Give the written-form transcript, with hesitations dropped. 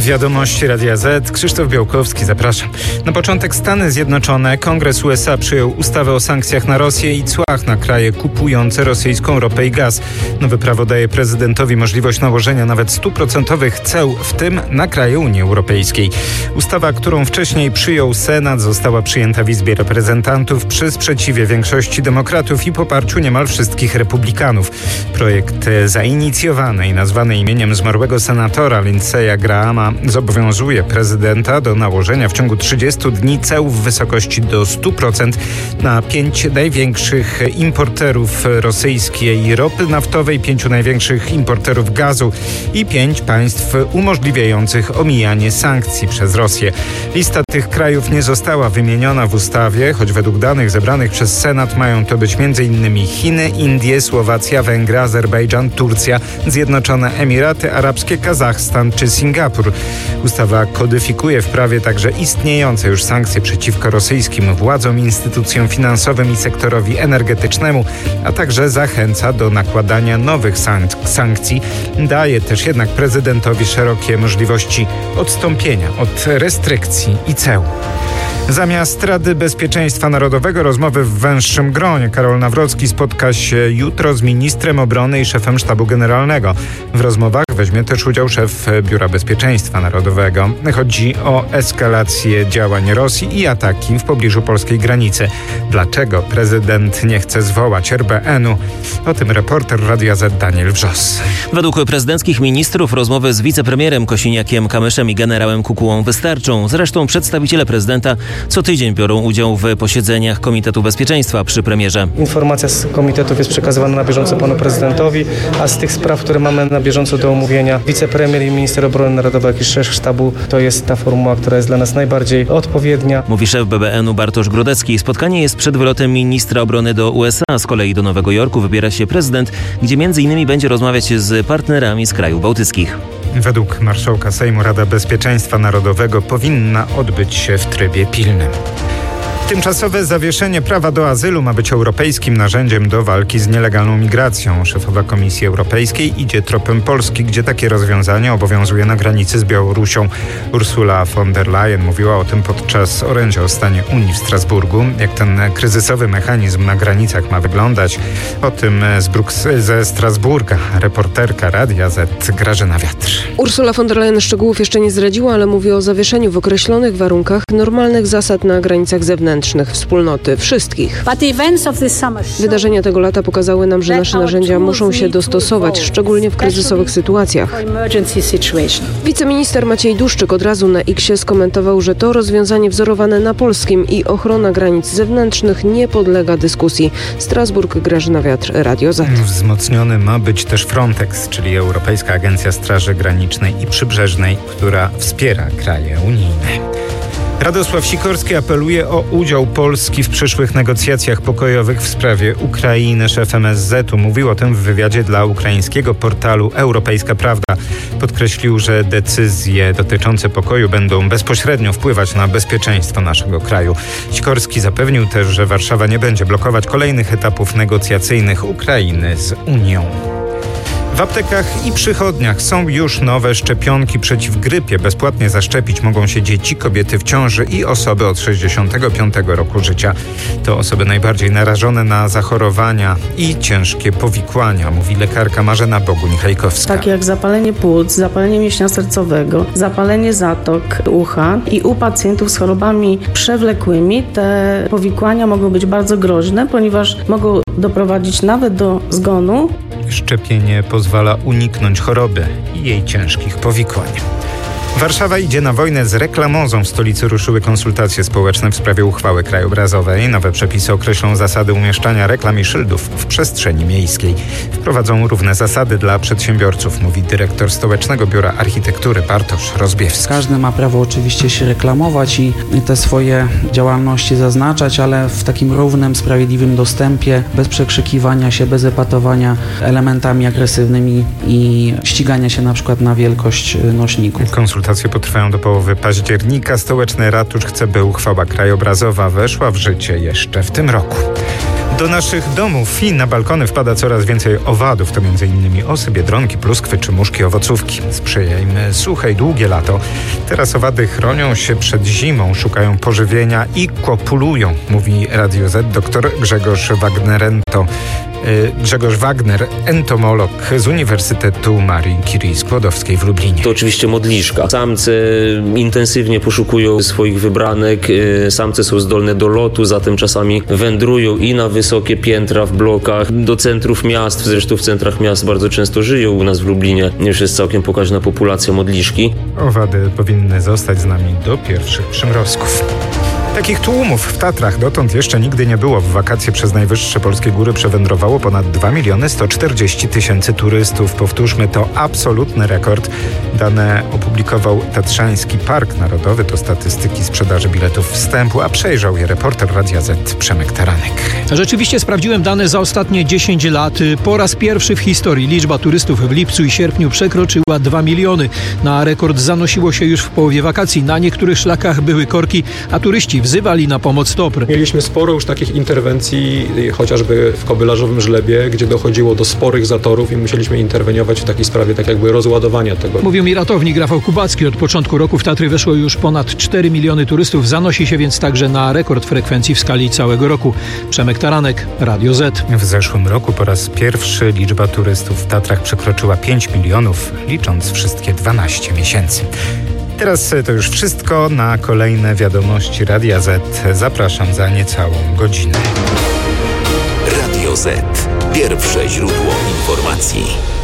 Wiadomości Radia Z. Krzysztof Białkowski, zapraszam. Na początek Stany Zjednoczone. Kongres USA przyjął ustawę o sankcjach na Rosję i cłach na kraje kupujące rosyjską ropę i gaz. Nowe prawo daje prezydentowi możliwość nałożenia nawet 100% ceł, w tym na kraje Unii Europejskiej. Ustawa, którą wcześniej przyjął Senat, została przyjęta w Izbie Reprezentantów przy sprzeciwie większości demokratów i poparciu niemal wszystkich republikanów. Projekt zainicjowany i nazwany imieniem zmarłego senatora Lindsaya Grahama zobowiązuje prezydenta do nałożenia w ciągu 30 dni ceł w wysokości do 100% na 5 największych importerów rosyjskiej ropy naftowej, 5 największych importerów gazu i 5 państw umożliwiających omijanie sankcji przez Rosję. Lista tych krajów nie została wymieniona w ustawie, choć według danych zebranych przez Senat mają to być m.in. Chiny, Indie, Słowacja, Węgry, Azerbejdżan, Turcja, Zjednoczone Emiraty Arabskie, Kazachstan czy Singapur. Ustawa kodyfikuje w prawie także istniejące już sankcje przeciwko rosyjskim władzom, instytucjom finansowym i sektorowi energetycznemu, a także zachęca do nakładania nowych sankcji. Daje też jednak prezydentowi szerokie możliwości odstąpienia od restrykcji i ceł. Zamiast Rady Bezpieczeństwa Narodowego rozmowy w węższym gronie. Karol Nawrocki spotka się jutro z ministrem obrony i szefem sztabu generalnego. W rozmowach weźmie też udział szef Biura Bezpieczeństwa Narodowego. Chodzi o eskalację działań Rosji i ataki w pobliżu polskiej granicy. Dlaczego prezydent nie chce zwołać RBN-u? O tym reporter Radia Z Daniel Wrzos. Według prezydenckich ministrów rozmowy z wicepremierem Kosiniakiem-Kamyszem i generałem Kukułą wystarczą. Zresztą przedstawiciele prezydenta co tydzień biorą udział w posiedzeniach Komitetu Bezpieczeństwa przy premierze. Informacja z komitetów jest przekazywana na bieżąco panu prezydentowi, a z tych spraw, które mamy na bieżąco do omówienia, wicepremier i minister obrony narodowej, jak i szef sztabu, to jest ta formuła, która jest dla nas najbardziej odpowiednia. Mówi szef BBN-u Bartosz Grodecki. Spotkanie jest przed wylotem ministra obrony do USA. Z kolei do Nowego Jorku wybiera się prezydent, gdzie m.in. będzie rozmawiać z partnerami z krajów bałtyckich. Według marszałka Sejmu Rada Bezpieczeństwa Narodowego powinna odbyć się w trybie pilnym. Tymczasowe zawieszenie prawa do azylu ma być europejskim narzędziem do walki z nielegalną migracją. Szefowa Komisji Europejskiej idzie tropem Polski, gdzie takie rozwiązanie obowiązuje na granicy z Białorusią. Ursula von der Leyen mówiła o tym podczas orędzia o stanie Unii w Strasburgu. Jak ten kryzysowy mechanizm na granicach ma wyglądać? O tym ze Strasburga reporterka Radia Z Grażyna Wiatr. Ursula von der Leyen szczegółów jeszcze nie zdradziła, ale mówi o zawieszeniu w określonych warunkach normalnych zasad na granicach zewnętrznych wspólnoty, wszystkich. Wydarzenia tego lata pokazały nam, że nasze narzędzia muszą się dostosować, szczególnie w kryzysowych sytuacjach. Wiceminister Maciej Duszczyk od razu na X-ie skomentował, że to rozwiązanie wzorowane na polskim i ochrona granic zewnętrznych nie podlega dyskusji. Strasburg, Grażyna Wiatr, Radio Z. Wzmocniony ma być też Frontex, czyli Europejska Agencja Straży Granicznej i Przybrzeżnej, która wspiera kraje unijne. Radosław Sikorski apeluje o udział Polski w przyszłych negocjacjach pokojowych w sprawie Ukrainy. Szef MSZ-u mówił o tym w wywiadzie dla ukraińskiego portalu Europejska Prawda. Podkreślił, że decyzje dotyczące pokoju będą bezpośrednio wpływać na bezpieczeństwo naszego kraju. Sikorski zapewnił też, że Warszawa nie będzie blokować kolejnych etapów negocjacyjnych Ukrainy z Unią. W aptekach i przychodniach są już nowe szczepionki przeciw grypie. Bezpłatnie zaszczepić mogą się dzieci, kobiety w ciąży i osoby od 65 roku życia. To osoby najbardziej narażone na zachorowania i ciężkie powikłania, mówi lekarka Marzena Boguń-Hejkowska. Takie jak zapalenie płuc, zapalenie mięśnia sercowego, zapalenie zatok ucha i u pacjentów z chorobami przewlekłymi te powikłania mogą być bardzo groźne, ponieważ mogą doprowadzić nawet do zgonu. Szczepienie pozwala uniknąć choroby i jej ciężkich powikłań. Warszawa idzie na wojnę z reklamozą. W stolicy ruszyły konsultacje społeczne w sprawie uchwały krajobrazowej. Nowe przepisy określą zasady umieszczania reklam i szyldów w przestrzeni miejskiej. Wprowadzą równe zasady dla przedsiębiorców, mówi dyrektor Stołecznego Biura Architektury Bartosz Rozbiewski. Każdy ma prawo oczywiście się reklamować i te swoje działalności zaznaczać, ale w takim równym, sprawiedliwym dostępie, bez przekrzykiwania się, bez epatowania elementami agresywnymi i ścigania się na przykład na wielkość nośników. Konsultacje potrwają do połowy października. Stołeczny ratusz chce, by uchwała krajobrazowa weszła w życie jeszcze w tym roku. Do naszych domów i na balkony wpada coraz więcej owadów, to m.in. osy, biedronki, pluskwy czy muszki owocówki. Sprzyja im suche i długie lato. Teraz owady chronią się przed zimą, szukają pożywienia i kopulują, mówi Radio Z dr Grzegorz Wagner, entomolog z Uniwersytetu Marii Curie Skłodowskiej w Lublinie. To oczywiście modliszka. Samce intensywnie poszukują swoich wybranek, samce są zdolne do lotu, zatem czasami wędrują i na wysokie piętra w blokach, do centrów miast, zresztą w centrach miast bardzo często żyją. U nas w Lublinie już jest całkiem pokaźna populacja modliszki. Owady powinny zostać z nami do pierwszych przymrozków. Takich tłumów w Tatrach dotąd jeszcze nigdy nie było. W wakacje przez najwyższe polskie góry przewędrowało ponad 2 140 000 turystów. Powtórzmy, to absolutny rekord. Dane opublikował Tatrzański Park Narodowy. To statystyki sprzedaży biletów wstępu, a przejrzał je reporter Radia Z Przemek Taranek. Rzeczywiście sprawdziłem dane za ostatnie 10 lat. Po raz pierwszy w historii liczba turystów w lipcu i sierpniu przekroczyła 2 miliony. Na rekord zanosiło się już w połowie wakacji. Na niektórych szlakach były korki, a turyści wzywali na pomoc TOPR. Mieliśmy sporo już takich interwencji, chociażby w Kobylarzowym Żlebie, gdzie dochodziło do sporych zatorów i musieliśmy interweniować w takiej sprawie, tak jakby rozładowania tego. Mówił mi ratownik Rafał Kubacki. Od początku roku w Tatry weszło już ponad 4 miliony turystów. Zanosi się więc także na rekord frekwencji w skali całego roku. Przemek Taranek, Radio Z. W zeszłym roku po raz pierwszy liczba turystów w Tatrach przekroczyła 5 milionów, licząc wszystkie 12 miesięcy. Teraz to już wszystko. Na kolejne wiadomości Radia Z zapraszam za niecałą godzinę. Radio Z. Pierwsze źródło informacji.